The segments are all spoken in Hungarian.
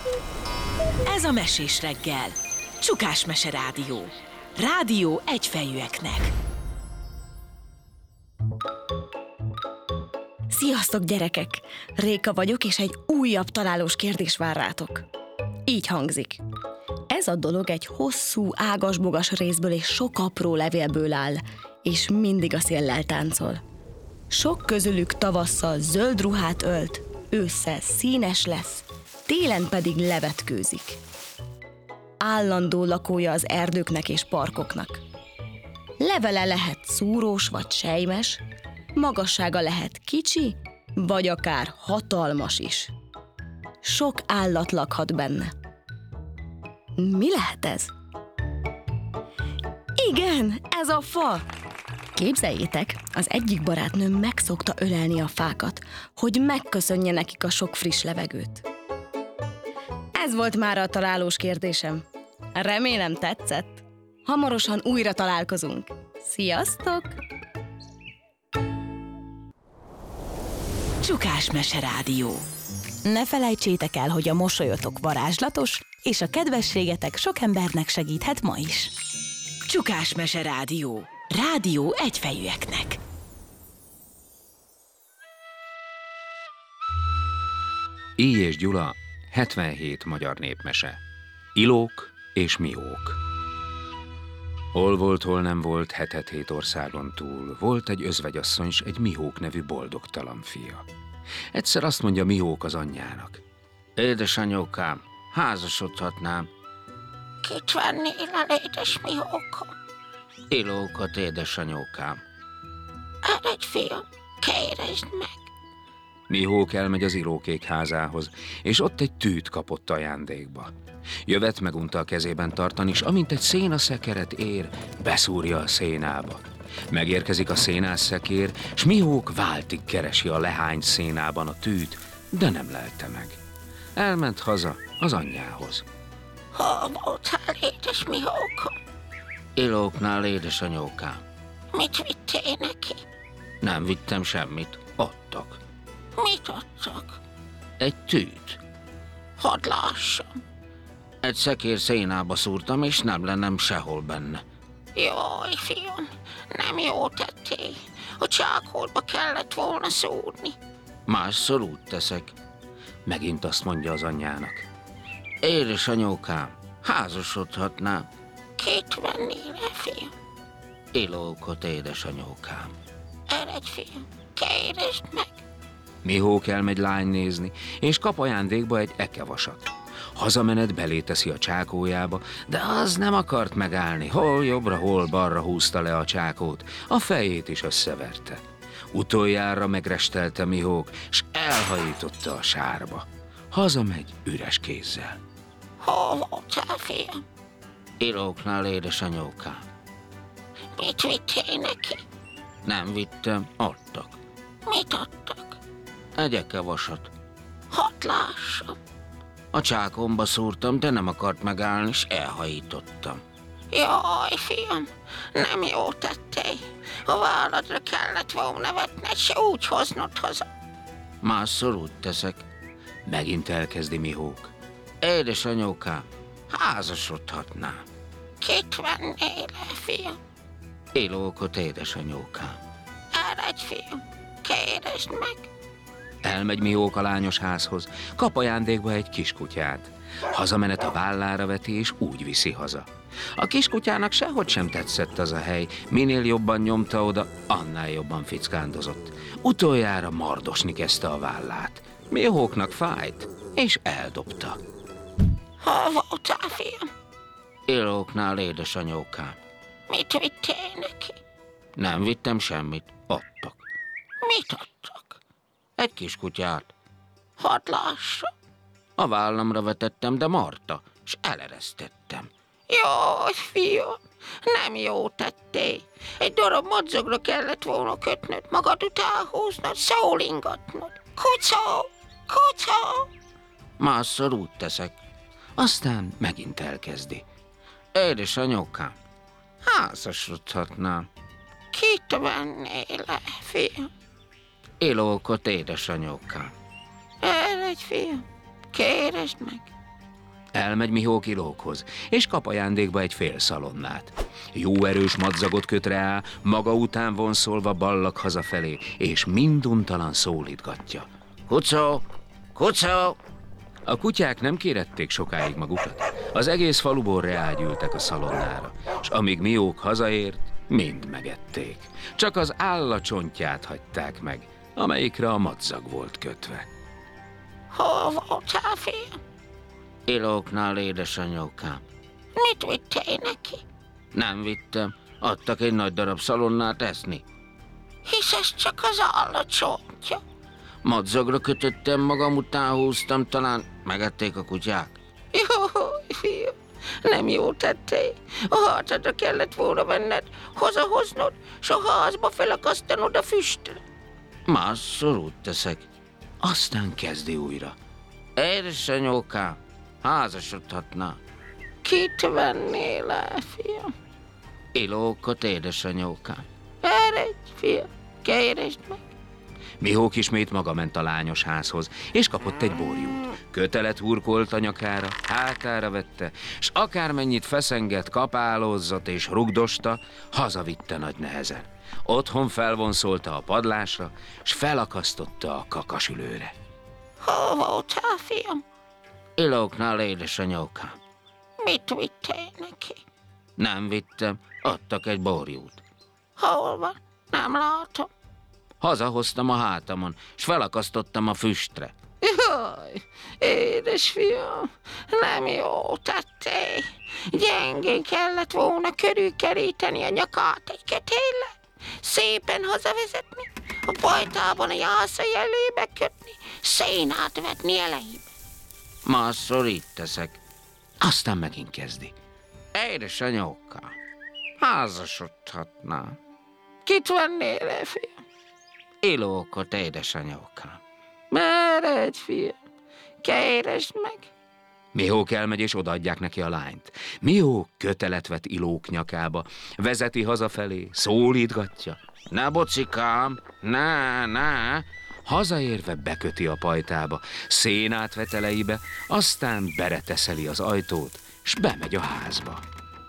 Ez a Mesés reggel. Csukás Mese Rádió. Rádió egyfejűeknek. Sziasztok, gyerekek! Réka vagyok, és egy újabb találós kérdés vár rátok. Így hangzik. Ez a dolog egy hosszú, ágas-bogas részből és sok apró levélből áll, és mindig a széllel táncol. Sok közülük tavasszal zöld ruhát ölt, ősszel színes lesz, télen pedig levetkőzik. Állandó lakója az erdőknek és parkoknak. Levele lehet szúrós vagy selymes, magassága lehet kicsi, vagy akár hatalmas is. Sok állat lakhat benne. Mi lehet ez? Igen, ez a fa! Képzeljétek, az egyik barátnőm megszokta ölelni a fákat, hogy megköszönje nekik a sok friss levegőt. Ez volt már a találós kérdésem. Remélem tetszett. Hamarosan újra találkozunk. Sziasztok! Csukás Mese Rádió. Ne felejtsétek el, hogy a mosolyotok varázslatos, és a kedvességetek sok embernek segíthet ma is. Csukás Mese Rádió. Rádió egyfejűeknek. Íj és Gyula, 77 magyar népmese. Ilók és Miók. Hol volt, hol nem volt, hetet hét országon túl. Volt egy özvegyasszony, s egy Miók nevű boldogtalan fia. Egyszer azt mondja Miók az anyjának. Édesanyókám, házasodhatnám. Kit vennél el, édes Miókom? Ilókot, édesanyókám. Eredj, fiam, kéresd meg. Miók elmegy az Ilókék házához, és ott egy tűt kapott ajándékba. Jövet megunta a kezében tartani, és amint egy szénaszekeret ér, beszúrja a szénába. Megérkezik a szénászekér, s Miók váltig keresi a lehány szénában a tűt, de nem lelte meg. Elment haza az anyjához. Hol voltál, édes Miókom? Ilóknál, édesanyókám. Mit vittél neki? Nem vittem semmit, adtak. Mit adtak? Egy tűt. Hadd lássam. Egy szekér szénába szúrtam, és nem lennem sehol benne. Jaj, fiam, nem jó tettél. A csákolba kellett volna szúrni. Másszor úgy teszek. Megint azt mondja az anyjának. Édesanyókám, házasodhatnám. Kit vennél el, fiam? Ilókot, édesanyókám. Eredj, fiam, kéresd meg. Miók elmegy lány nézni, és kap ajándékba egy ekevasat. Hazamenet belé teszi a csákójába, de az nem akart megállni. Hol jobbra, hol balra húzta le a csákót, a fejét is összeverte. Utoljára megrestelte Miók, s elhajította a sárba. Hazamegy üres kézzel. Hol voltál, fiam? Ilóknál, édesanyókám. Mit vittél neki? Nem vittem, adtak. Mit adtak? Egy ekevasat. Hadd lássam. A csákomba szúrtam, de nem akart megállni, s elhajítottam. Jaj, fiam, nem jó tettél. A válladra kellett volna vetned, se úgy hoznod haza. Másszor úgy teszek. Megint elkezdi Miók. Édesanyókám, házasodhatnám. Kit vennél el, fiam? Ilókot, édesanyókám. Eredj, fiam, kéresd meg. Elmegy Miók a lányos házhoz, kap ajándékba egy kiskutyát. Hazamenet a vállára veti, és úgy viszi haza. A kiskutyának sehogy sem tetszett az a hely, minél jobban nyomta oda, annál jobban fickándozott. Utoljára mardosni kezdte a vállát. Mióknak fájt, és eldobta. Hol voltál, fiam? Ilóknál, édesanyókám. Mit vittél neki? Nem vittem semmit, adtak. Mit adtak? Egy kiskutyát. Hadd lássam. A vállamra vetettem, de marta, s eleresztettem. Jaj, fiam, nem jó tettél. Egy darab madzagra kellett volna kötnöd, magad után húznod, szólingatnod. Kucó, kucó. Másszor úgy teszek. Aztán megint elkezdi. Édesanyókám, házasodhatnám. Kit vennél el, fiam? Ilókot, édesanyókám. Eredj, fiam, kéresd meg. Elmegy Mihók Ilókhoz, és kap ajándékba egy fél szalonnát. Jó erős madzagot köt rá, maga után vonszolva ballag hazafelé, és minduntalan szólítgatja. Kucó, kucó! A kutyák nem kérették sokáig magukat. Az egész faluból reágyültek a szalonnára, s amíg Mihók hazaért, mind megették. Csak az állacsontját hagyták meg, amelyikre a madzag volt kötve. Hol voltál, fiam? Ilóknál, édesanyókám. Mit vittél neki? Nem vittem, adtak egy nagy darab szalonnát eszni. Hisz ez csak az állacsontja. Madzagra kötöttem, magam után húztam, talán megették a kutyák. Jaj, fiam, nem jó tettél. A harcadra kellett volna venned, hazahoznod, s a házba felakasztanod a füstre. Másszor úgy teszek. Aztán kezdi újra. Édesanyókám, házasodhatná. Kit vennél el, fiam? Ilókot, édesanyókám. Eredj, fiam, keresd meg. Mihók ismét maga ment a lányos házhoz, és kapott egy borjút. Kötelet hurkolt a nyakára, hátára vette, s akármennyit feszengett, kapálózott és rugdosta, hazavitte nagy nehezen. Otthon felvonszolta a padlásra, s felakasztotta a kakasülőre. Hol voltál, fiam? Ilóknál, édesanyókám. Mit vittél neki? Nem vittem, adtak egy borjút. Hol van? Nem látom. Hazahoztam a hátamon, s felakasztottam a füstre. Jaj, édes fiam, nem jó tettél. Gyengén kellett volna körülkeríteni a nyakát egy kötéllel, szépen hazavezetni, a pajtában a jászai elébe kötni, szénát vetni elejébe. Másszor így teszek. Aztán megint kezdi. Édesanyókám, házasodhatnám. Kit vennél el, fiam? Ilókot, édesanyókám. Meredj, fiam, keresd meg. Mihók elmegy, és odaadják neki a lányt. Mihók kötelet vet Ilók nyakába, vezeti hazafelé, szólítgatja. Ne, bocikám, ne. Hazaérve beköti a pajtába, szénát vet elejébe, aztán bereteszeli az ajtót, s bemegy a házba.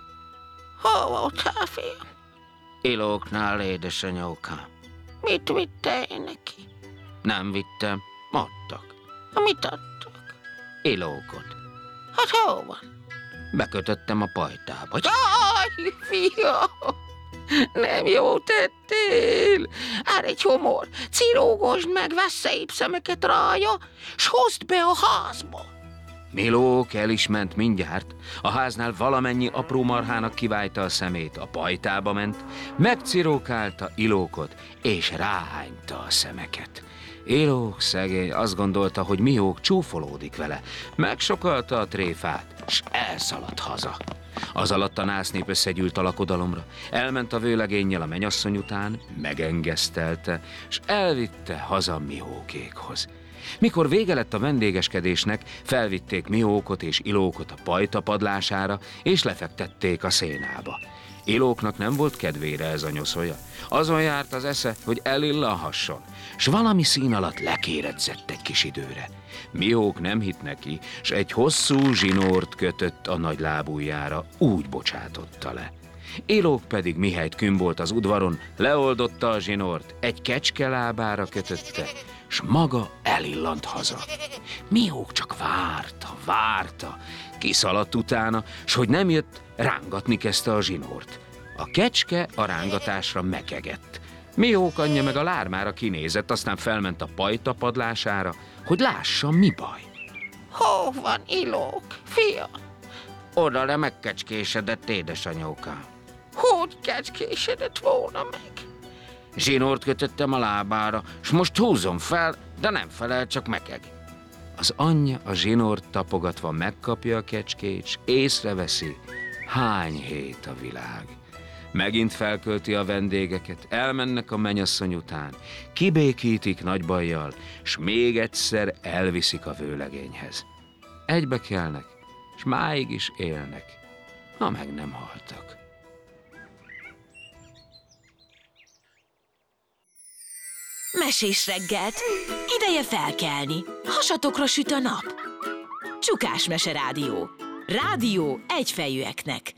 Hol voltál, fiam? Ilóknál, édesanyókám. Mit vittél neki? Nem vittem, adtak. Mit adtak? Ilókot. Hát hol van? Bekötöttem a pajtába. Jaj, fiam! Nem jó tettél! Eredj, homor, cirógosd meg, vesz szép szemeket rája, s hozd be a házba! Milók el is ment mindjárt, a háznál valamennyi apró marhának kiválta a szemét, a pajtába ment, megcirókálta Ilókot, és ráhányta a szemeket. Ilók szegény azt gondolta, hogy Mihók csúfolódik vele, megsokalta a tréfát, s elszaladt haza. Az alatt a násznép összegyűlt a lakodalomra, elment a vőlegénnyel a menyasszony után, megengesztelte, s elvitte haza Mihókékhoz. Mikor vége lett a vendégeskedésnek, felvitték Mihókot és Ilókot a pajta padlására, és lefektették a szénába. Ilóknak nem volt kedvére ez a nyoszolja. Azon járt az esze, hogy elillanhasson, s valami szín alatt lekéredzett egy kis időre. Mihók nem hitt neki, s egy hosszú zsinórt kötött a nagy lábujjára, úgy bocsátotta le. Ilók pedig mihelyt künn volt az udvaron, leoldotta a zsinort, egy kecske lábára kötötte, s maga elillant haza. Mihók csak várta, kiszaladt utána, s hogy nem jött, rángatni kezdte a zsinórt. A kecske a rángatásra mekegett. Mihók anyja meg a lármára kinézett, aztán felment a pajta padlására, hogy lássa, mi baj. Hol van Ilók, fiam? Oda le megkecskésedett, édesanyókám. Hogy kecskésedett volna meg? Zsinórt kötöttem a lábára, s most húzom fel, de nem felel, csak mekeg. Az anyja a zsinort tapogatva megkapja a kecskét, s észreveszi, hány hét a világ. Megint felkölti a vendégeket, elmennek a menyasszony után, kibékítik nagy bajjal, s még egyszer elviszik a vőlegényhez. Egybe kelnek, s máig is élnek, ha meg nem haltak. Mesés reggelt, ideje felkelni, hasatokra süt a nap. Csukás Mese Rádió. Rádió egyfejűeknek.